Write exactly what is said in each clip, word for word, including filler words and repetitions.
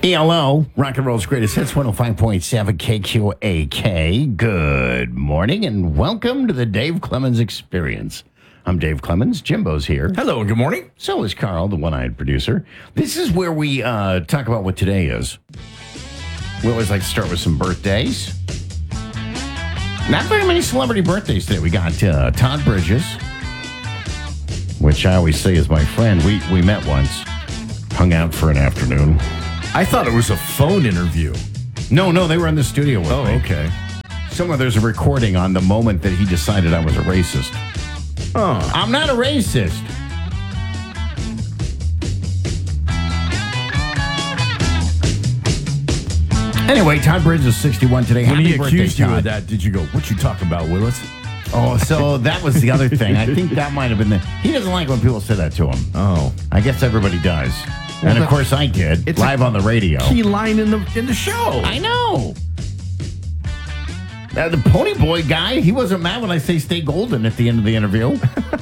E L O, Rock and Roll's Greatest Hits, one oh five point seven K Q A K. Good morning and welcome to the Dave Clemens Experience. I'm Dave Clemens. Jimbo's here. Hello and good morning. So is Carl, the one-eyed producer. This is where we uh, talk about what today is. We always like to start with some birthdays. Not very many celebrity birthdays today. We got uh, Todd Bridges, which I always say is my friend. We, we met once, hung out for an afternoon. I thought it was a phone interview. No, no, they were in the studio with Oh, me. okay. Somewhere there's a recording on the moment that he decided I was a racist. Oh. I'm not a racist. Anyway, Todd Bridges is sixty-one today. When Happy he birthday, accused you Todd. of that, did you go, what you talking about, Willis? Oh, so that was the other thing. I think that might have been the... He doesn't like when people say that to him. Oh. I guess everybody does. Well, And of course I did, it's live a on the radio. Key line in the in the show. I know. Uh, the Pony Boy guy, he wasn't mad when I say stay golden at the end of the interview.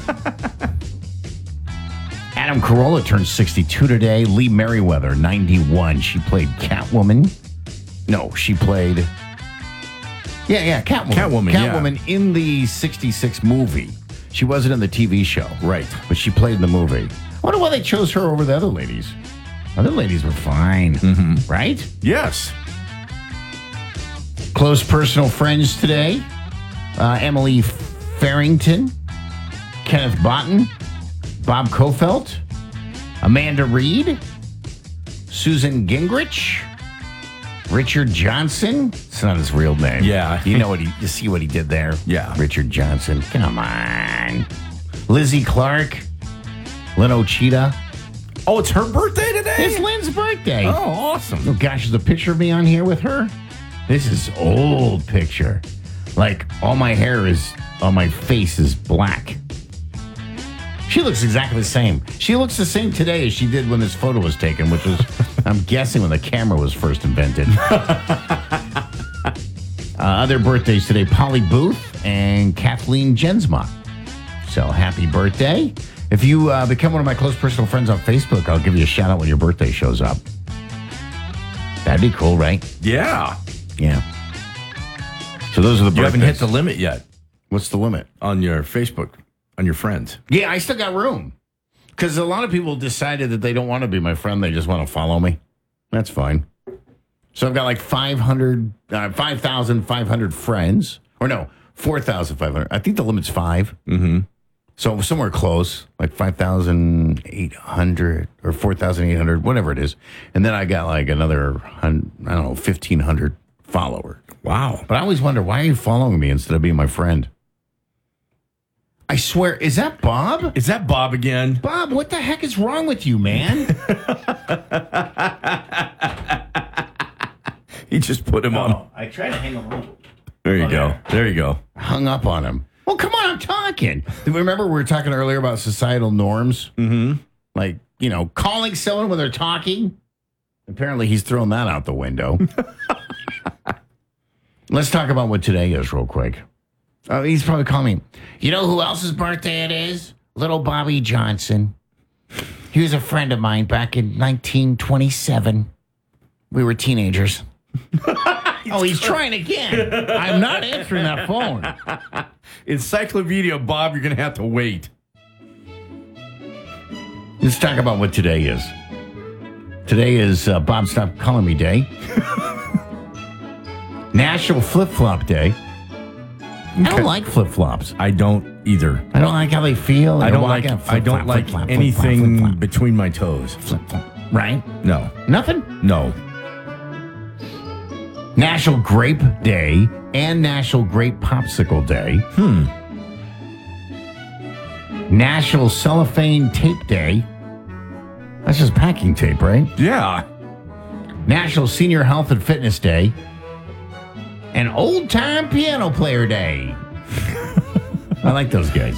Adam Carolla turned sixty-two today. Lee Merriweather, ninety-one. She played Catwoman. No, she played... Yeah, yeah, Catwoman. Catwoman, yeah. Catwoman in the sixty-six movie. She wasn't in the T V show. Right. But she played in the movie. I wonder why they chose her over the other ladies. Other ladies were fine. Mm-hmm. Right? Yes. Close personal friends today. Uh, Emily Farrington, Kenneth Botten, Bob Kofelt, Amanda Reed, Susan Gingrich, Richard Johnson. It's not his real name. Yeah. You know what he, you see what he did there? Yeah. Richard Johnson. Come on. Lizzie Clark, Lynn Ochita. Oh, it's her birthday today? It's Lynn's birthday. Oh, awesome. Oh, gosh, there's a picture of me on here with her. This is old picture. Like, all my hair is, on my face is black. She looks exactly the same. She looks the same today as she did when this photo was taken, which was, I'm guessing, when the camera was first invented. uh, other birthdays today, Polly Booth and Kathleen Jensma. So, happy birthday. If you uh, become one of my close personal friends on Facebook, I'll give you a shout out when your birthday shows up. That'd be cool, right? Yeah. Yeah. So those are the birthdays. You haven't hit the limit yet What's the limit? on your Facebook, on your friends. Yeah, I still got room. Because a lot of people decided that they don't want to be my friend. They just want to follow me. That's fine. So I've got like five hundred, uh, five thousand five hundred friends. Or no, four thousand five hundred. I think the limit's five. Mm-hmm. So somewhere close, like five thousand eight hundred or four thousand eight hundred, whatever it is. And then I got like another, I don't know, fifteen hundred followers. Wow. But I always wonder, why are you following me instead of being my friend? I swear, is that Bob? Is that Bob again? Bob, what the heck is wrong with you, man? He just put him on. I tried to hang him up. There you Oh, go. there. There you go. Hung up on him. Well, come on, I'm talking. Do you remember we were talking earlier about societal norms? Mm-hmm. Like, you know, calling someone when they're talking? Apparently he's thrown that out the window. Let's talk about what today is real quick. Oh, he's probably calling me. You know who else's birthday it is? Little Bobby Johnson. He was a friend of mine back in nineteen twenty-seven. We were teenagers. Oh, he's trying again. I'm not answering that phone. Encyclopedia Bob, you're going to have to wait. Let's talk about what today is. Today is uh, Bob Stop Calling Me Day. National Flip-Flop Day. I don't like flip-flops. I don't either. I don't like how they feel. I don't walk like out, I don't flip-flop, like flip-flop, anything flip-flop, flip-flop. between my toes. Flip-flop. Right? No. Nothing? No. National Grape Day and National Grape Popsicle Day. Hmm. National Cellophane Tape Day. That's just packing tape, right? Yeah. National Senior Health and Fitness Day. And Old Time Piano Player Day. I like those guys.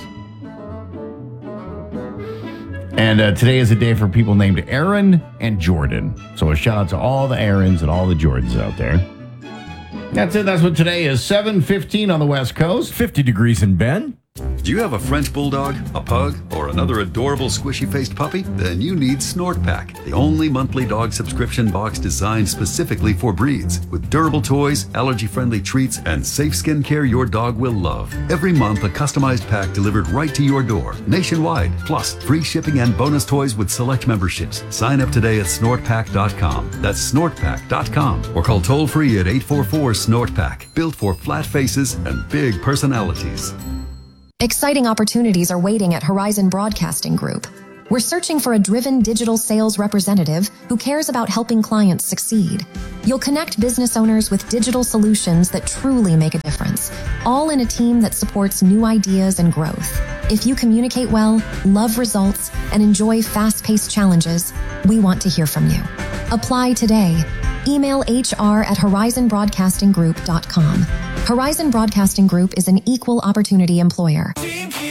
And uh, today is a day for people named Aaron and Jordan. So a shout out to all the Aarons and all the Jordans out there. That's it. That's what today is. seven fifteen on the West Coast. fifty degrees in Bend. Do you have a French Bulldog, a Pug, or another adorable squishy-faced puppy? Then you need Snort Pack, the only monthly dog subscription box designed specifically for breeds. With durable toys, allergy-friendly treats, and safe skincare your dog will love. Every month, a customized pack delivered right to your door, nationwide. Plus, free shipping and bonus toys with select memberships. Sign up today at snort pack dot com. That's snort pack dot com. Or call toll-free at eight four four, SNORT PACK. Built for flat faces and big personalities. Exciting opportunities are waiting at Horizon Broadcasting Group. We're searching for a driven digital sales representative who cares about helping clients succeed. You'll connect business owners with digital solutions that truly make a difference, all in a team that supports new ideas and growth. If you communicate well, love results, and enjoy fast-paced challenges, we want to hear from you. Apply today. Email H R at horizon broadcasting group dot com. Horizon Broadcasting Group is an equal opportunity employer.